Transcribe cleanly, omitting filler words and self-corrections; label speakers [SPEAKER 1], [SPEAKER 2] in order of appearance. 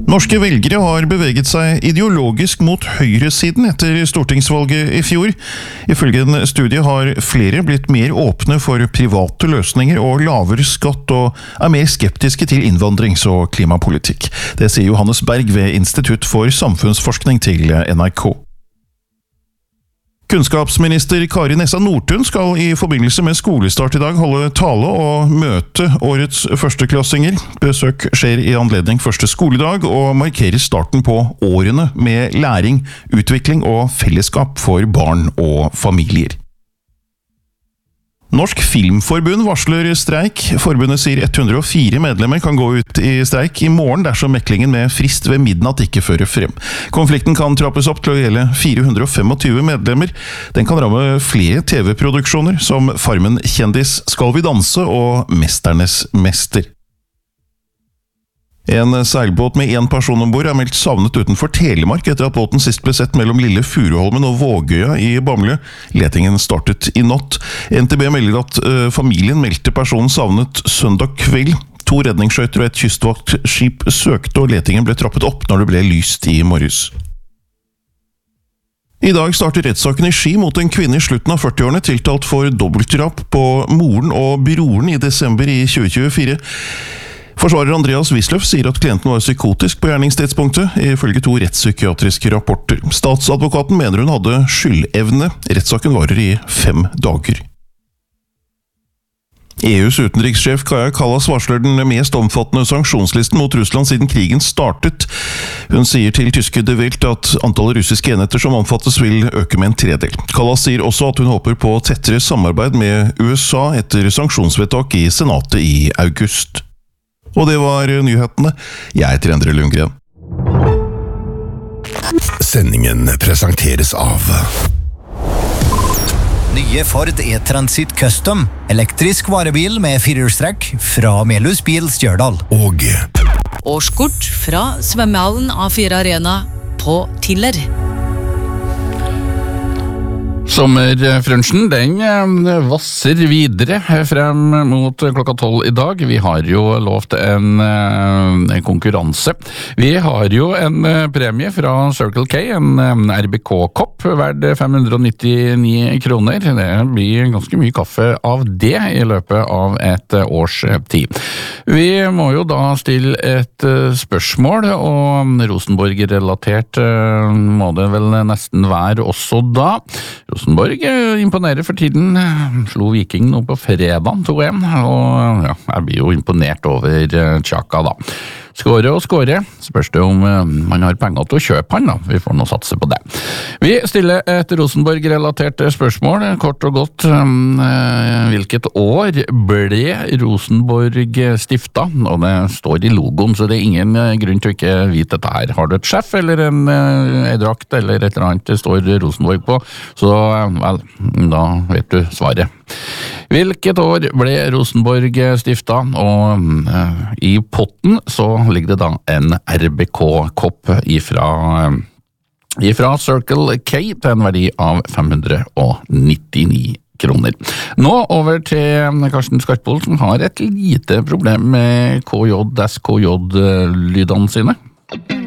[SPEAKER 1] Norske velgere har beveget seg ideologisk mot høyresiden etter stortingsvalget i fjor. Ifølge en studie har flere blitt mer åpne for private løsninger og lavere skatt, og er mer skeptiske til innvandrings- og klimapolitikk. Det sier Johannes Berg ved Institutt for samfunnsforskning til NRK. Kunnskapsminister Kari Nessa Nordtun skal i forbindelse med skolestart i dag holde tale og møte årets førsteklassinger. Besøk skjer i anledning første skoledag og markerer starten på årene med læring, utvikling og fellesskap for barn og familier. Norsk Filmforbund varsler streik. Forbundet sier 104 medlemmer kan gå ut i streik i morgen dersom meklingen med frist ved midnatt ikke fører frem. Konflikten kan trappes opp til å gjelde 425 medlemmer. Den kan ramme flere TV-produksjoner som Farmen kjendis, Skal vi danse og Mesternes mester. En seilbåt med en person ombord er meldt savnet utenfor Telemark etter at båten sist ble sett mellom Lille Furuholmen og Vågøya i Bamble. Letingen startet i natt. NTB melder at familien meldte personen savnet søndag kveld. 2 redningsskøyter og et kystvaktskip søkte, og letingen ble trappet opp når det ble lyst i morges. I dag starter rettssaken i Ski mot en kvinne i slutten av 40-årene tiltalt for dobbeltdrap på moren og broren i desember i 2024. Forsvarer Andreas Wisløff sier at klienten var psykotisk på gjerningstidspunktet, ifølge 2 rettspsykiatriske rapporter. Statsadvokaten mener hun hadde skyldevne. Rettssaken varer i 5 dager. EUs utenrikssjef Kaja Kallas varsler den mest omfattende sanksjonslisten mot Russland siden krigen startet. Hun sier til tyske De Welt at antallet russiske enheter som omfattes vil øke med en 3/4. Kallas sier også at hun håper på tettere samarbeid med USA etter sanksjonsvedtak i Senatet i august. Og det var nyhetene. Jeg heter Endre Lundgren.
[SPEAKER 2] Sendingen presenteres av
[SPEAKER 3] Nye Ford E-Transit Custom, elektrisk varebil med 4-hjulstrekk fra Melhus Bil Stjørdal.
[SPEAKER 2] Og
[SPEAKER 4] årskort fra svømmehallen A4 Arena på Tiller.
[SPEAKER 5] Sommerfrunchen, den vasser videre frem mot klokka 12 i dag. Vi har jo lovt en konkurranse. Vi har jo en premie fra Circle K, en RBK-kopp, verd 599 kroner. Det blir ganske mye kaffe av det i løpet av et års tid. Vi må jo da stille et spørsmål, og Rosenborg-relatert må det vel nesten være også da. Rosenborg imponerer for tiden, slo Viking nå på fredag 2-1, og ja, jeg blir jo imponert over Tjaka da. Skåre og skåre, spørs det om man har penger til å kjøpe han da, vi får nå satse på det. Vi stiller et Rosenborg-relatert spørsmål, kort og godt. Hvilket år ble Rosenborg stiftet? Og det står i logoen, så det er ingen grunn til å ikke vite dette her. Har du et sjef eller en drakt eller et eller annet det står Rosenborg på, så vel, da vet du svaret. Hvilket år ble Rosenborg stiftet? Og i potten så ligger det da en RBK-kopp ifra Circle K til en verdi av 599 kroner. Nå over til Karsten Skarpvold, som har et lite problem med KJ-SKJ-lydene sine.